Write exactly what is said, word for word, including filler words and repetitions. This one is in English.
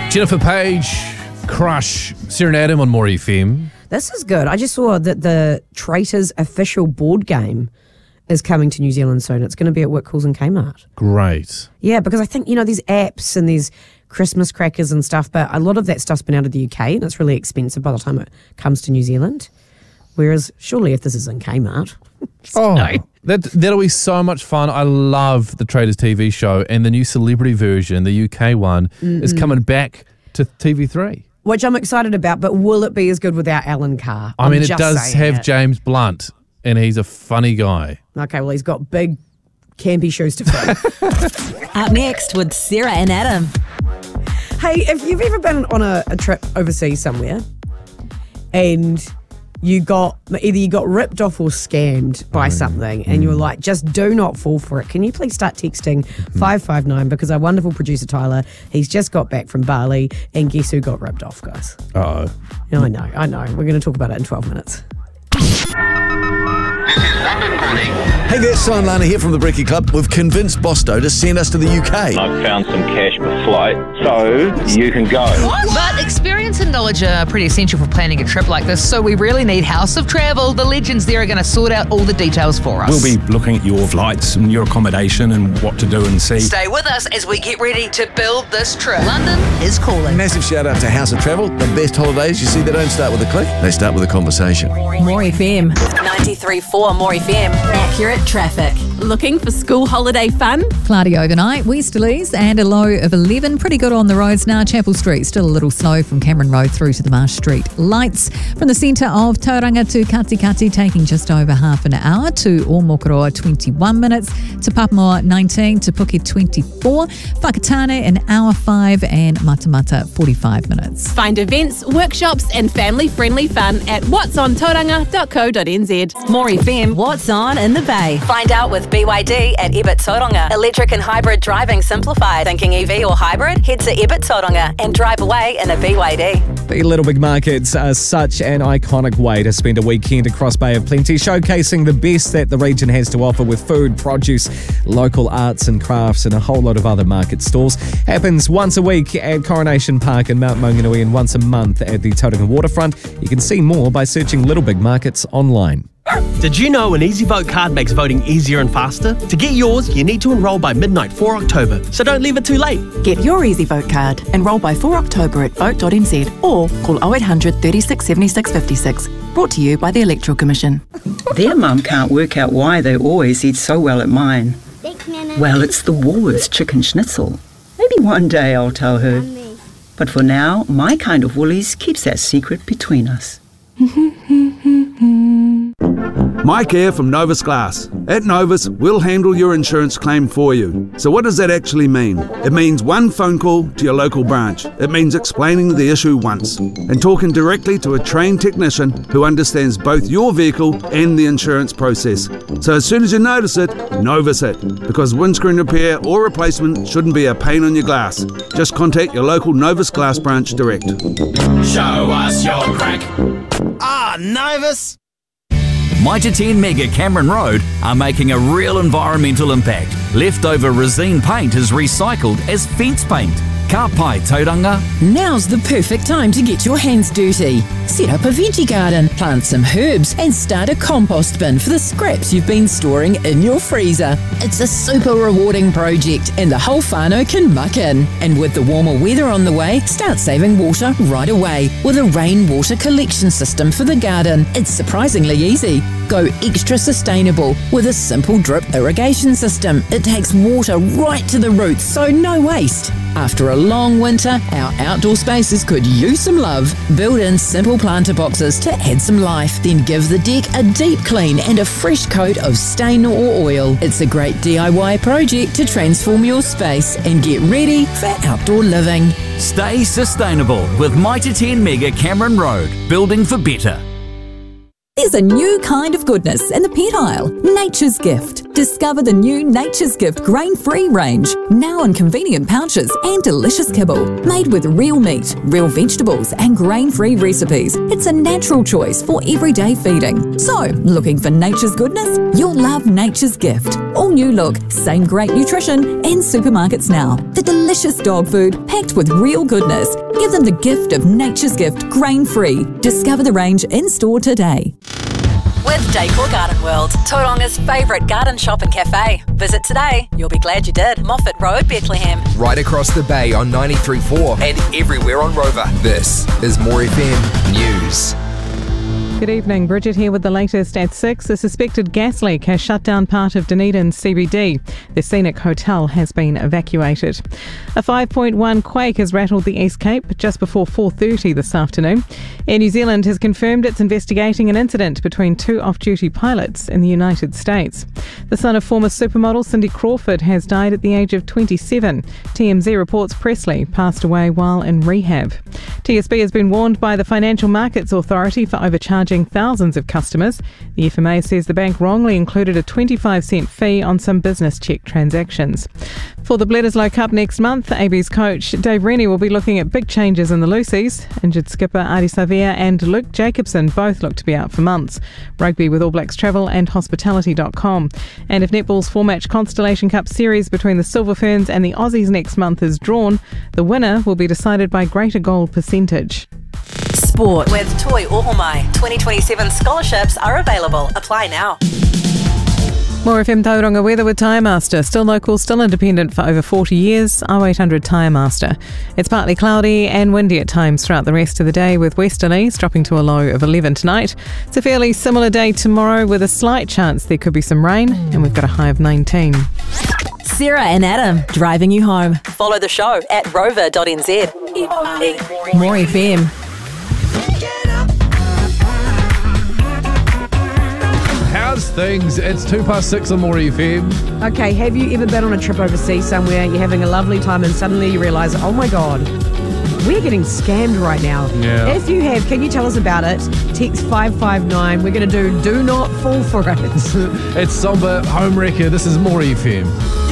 Jennifer Page, Crush, Sarah and Adam on More F M. This is good. I just saw that the Traitors official board game is coming to New Zealand soon. It's going to be at Whitcoulls and Kmart. Great. Yeah, because I think, you know, these apps and these Christmas crackers and stuff, but a lot of that stuff's been out of the U K and it's really expensive by the time it comes to New Zealand. Whereas surely if this is in Kmart... oh, no. that, that'll be so much fun. I love the Traitors T V show, and the new celebrity version, the U K one, Mm-mm. is coming back to T V three. Which I'm excited about, but will it be as good without Alan Carr? I I'm mean, it does have it. James Blunt, and he's a funny guy. Okay, well, he's got big, campy shoes to fill. Up next with Sarah and Adam. Hey, if you've ever been on a, a trip overseas somewhere and you got, either you got ripped off or scammed by mm. something and mm. you were like, just do not fall for it. Can you please start texting mm. five five nine because our wonderful producer Tyler, he's just got back from Bali and guess who got ripped off, guys? Uh-oh. I know, I know. We're going to talk about it in twelve minutes. Hey there, Simon Lana here from the Brekkie Club. We've convinced Bosto to send us to the U K. I've found some cash per flight, so you can go. What? But experience and knowledge are pretty essential for planning a trip like this, so we really need House of Travel. The legends there are going to sort out all the details for us. We'll be looking at your flights and your accommodation and what to do and see. Stay with us as we get ready to build this trip. London is calling. Massive shout out to House of Travel. The best holidays, you see, they don't start with a click, they start with a conversation. More F M. ninety-three point four More F M. Accurate traffic. Looking for school holiday fun? Cloudy overnight, westerlies and a low of eleven. Pretty good on the roads now. Chapel Street, still a little slow from Cameron Road through to the Marsh Street lights. From the centre of Tauranga to Katikati, taking just over half an hour. To Omokoroa, twenty-one minutes. To Papamoa, nineteen. To Phuket, twenty-four. Whakatane, an hour five. And Matamata, forty-five minutes. Find events, workshops and family-friendly fun at whats on tauranga dot co dot n z. More F M, what's on in the Bay? Find out with B Y D at Ebert Tauranga. Electric and hybrid driving simplified. Thinking E V or hybrid? Head to Ebert Tauranga and drive away in a B Y D. The Little Big Markets are such an iconic way to spend a weekend across Bay of Plenty, showcasing the best that the region has to offer with food, produce, local arts and crafts, and a whole lot of other market stalls. Happens once a week at Coronation Park in Mount Maunganui and once a month at the Tauranga Waterfront. You can see more by searching Little Big Markets online. Did you know an EasyVote card makes voting easier and faster? To get yours, you need to enrol by midnight four October, so don't leave it too late. Get your EasyVote card. Enrol by four October at vote dot n z or call oh eight hundred, thirty-six, seventy-six, fifty-six. Brought to you by the Electoral Commission. Their mum can't work out why they always eat so well at mine. Well, it's the Woolworths chicken schnitzel. Maybe one day I'll tell her. But for now, my kind of Woolies keeps that secret between us. Mike here from Novus Glass. At Novus, we'll handle your insurance claim for you. So what does that actually mean? It means one phone call to your local branch. It means explaining the issue once and talking directly to a trained technician who understands both your vehicle and the insurance process. So as soon as you notice it, Novus it, because windscreen repair or replacement shouldn't be a pain on your glass. Just contact your local Novus Glass branch direct. Show us your crack. Ah, Novus! Mitre ten Mega Cameron Road are making a real environmental impact. Leftover resine paint is recycled as fence paint. Ka pai tauranga. Now's the perfect time to get your hands dirty. Set up a veggie garden, plant some herbs and start a compost bin for the scraps you've been storing in your freezer. It's a super rewarding project and the whole whānau can muck in. And with the warmer weather on the way, start saving water right away with a rainwater collection system for the garden. It's surprisingly easy. Go extra sustainable with a simple drip irrigation system. It takes water right to the roots, so no waste. After a long winter, our outdoor spaces could use some love. Build in simple planter boxes to add some life, then give the deck a deep clean and a fresh coat of stain or oil. It's a great D I Y project to transform your space and get ready for outdoor living. Stay sustainable with Mitre ten Mega Cameron Road, building for better. There's a new kind of goodness in the pet aisle. Nature's Gift. Discover the new Nature's Gift grain-free range, now in convenient pouches and delicious kibble. Made with real meat, real vegetables and grain-free recipes, it's a natural choice for everyday feeding. So, looking for nature's goodness? You'll love Nature's Gift. All new look, same great nutrition in supermarkets now. The delicious dog food packed with real goodness. Give them the gift of Nature's Gift grain-free. Discover the range in-store today. With Decor Garden World, Tauranga's favourite garden shop and cafe. Visit today. You'll be glad you did. Moffat Road, Bethlehem. Right across the bay on ninety-three point four and everywhere on Rover. This is More F M News. Good evening, Bridget here with the latest at six. A suspected gas leak has shut down part of Dunedin C B D. The Scenic Hotel has been evacuated. A five point one quake has rattled the East Cape just before four thirty this afternoon. Air New Zealand has confirmed it's investigating an incident between two off-duty pilots in the United States. The son of former supermodel Cindy Crawford has died at the age of twenty-seven. T M Z reports Presley passed away while in rehab. T S B has been warned by the Financial Markets Authority for overcharging thousands of customers. The F M A says the bank wrongly included a twenty-five cent fee on some business cheque transactions. For the Bledisloe Cup next month, A B's coach Dave Rennie will be looking at big changes in the Lucies. Injured skipper Adi Savia and Luke Jacobson both look to be out for months. Rugby with All Blacks Travel and Hospitality dot com. And if netball's four-match Constellation Cup series between the Silver Ferns and the Aussies next month is drawn, the winner will be decided by greater goal percentage. Sport with Toi Ohomai. twenty twenty-seven scholarships are available. Apply now. More F M Tauranga weather with Tyre Master. Still local, still independent for over forty years. oh eight hundred Tyre Master. It's partly cloudy and windy at times throughout the rest of the day, with westerlies dropping to a low of eleven tonight. It's a fairly similar day tomorrow with a slight chance there could be some rain, and we've got a high of nineteen. Sarah and Adam driving you home. Follow the show at rover dot n z. More F M. How's things? It's two past six on More F M. Okay, have you ever been on a trip overseas somewhere, you're having a lovely time and suddenly you realise, oh my God, we're getting scammed right now. Yeah. If you have, can you tell us about it? Text five five nine. We're going to do Do Not Fall For It. It's somber home wrecker. This is More F M.